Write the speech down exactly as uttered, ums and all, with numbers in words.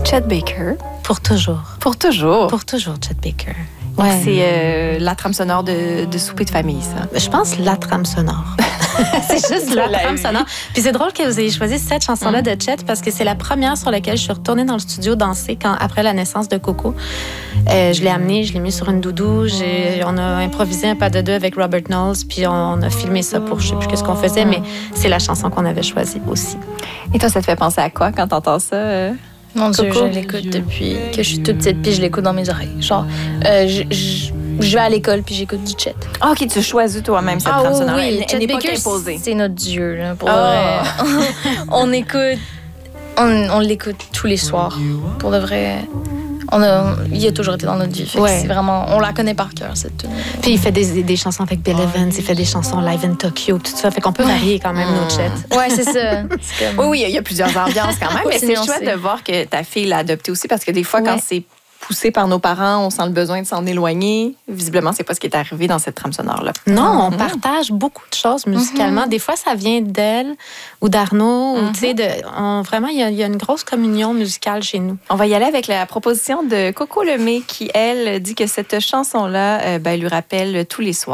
Chet Baker. Pour toujours. Pour toujours. Pour toujours, Chet Baker. Ouais. C'est euh, la trame sonore de, de souper de famille, ça. Je pense la trame sonore. C'est juste la trame sonore. Puis c'est drôle que vous ayez choisi cette chanson-là mm. de Chet parce que c'est la première sur laquelle je suis retournée dans le studio danser quand, après la naissance de Coco. Euh, je l'ai amené, je l'ai mis sur une doudou. J'ai, on a improvisé un pas de deux avec Robert Knowles, puis on a filmé ça pour je sais plus ce qu'on faisait, mais c'est la chanson qu'on avait choisie aussi. Et toi, ça te fait penser à quoi quand t'entends ça? Euh... Mon Dieu, Coco, je l'écoute depuis que je suis toute petite, puis je l'écoute dans mes oreilles. Genre, euh, je, je, je vais à l'école, puis j'écoute du Chet. Ah, OK, tu choisis toi-même cette ah, trame sonore. Oui, elle, elle n'est pas imposée. C'est notre Dieu, là, pour oh. vrai. on écoute, on, on l'écoute tous les soirs. Pour de vrai, on a, il a toujours été dans notre vie. Ouais. C'est vraiment, on la connaît par cœur, cette tune. Puis il fait des, des chansons avec Bill Evans, il fait des chansons live in Tokyo, tout ça. Fait qu'on peut varier quand même mmh. nos Chet. Ouais, c'est ça. C'est comme... Oui, oui, il y a plusieurs ambiances quand même. Mais c'est chouette de voir que ta fille l'a adopté aussi parce que des fois, ouais. quand c'est poussé par nos parents, on sent le besoin de s'en éloigner. Visiblement, c'est pas ce qui est arrivé dans cette trame sonore-là. Non, on mmh. partage beaucoup de choses musicalement. Mmh. Des fois, ça vient d'elle ou d'Arnaud. Mmh. Ou, tu sais, de, on, vraiment, il y, y a une grosse communion musicale chez nous. On va y aller avec la proposition de Coco Lemay qui, elle, dit que cette chanson-là, euh, ben, lui rappelle tous les soirs